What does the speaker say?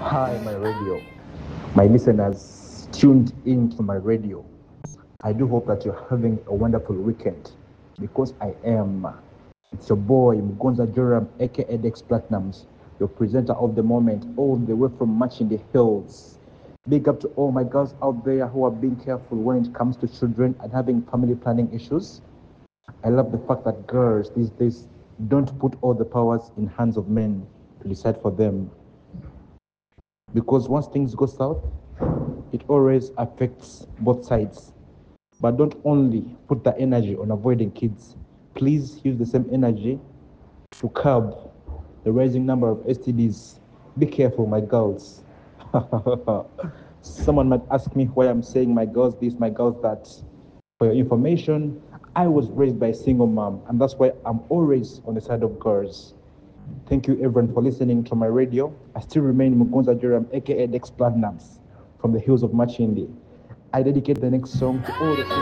Hi, my radio. My listeners tuned into my radio. I do hope that you're having a wonderful weekend because I am. It's your boy, Mgonza Joram, aka Dex Platinums, your presenter of the moment, all the way from Match in the Hills. Big up to all my girls out there who are being careful when it comes to children and having family planning issues. I love the fact that girls these days don't put all the powers in hands of men to decide for them. Because once things go south, it always affects both sides. But don't only put the energy on avoiding kids. Please use the same energy to curb the rising number of STDs. Be careful, my girls. Someone might ask me why I'm saying my girls this, my girls that. For your information, I was raised by a single mom, and that's why I'm always on the side of girls. Thank you, everyone, for listening to my radio. I still remain Mugonza Joram, aka Dex Platinums, from the hills of Machindi. I dedicate the next song to all the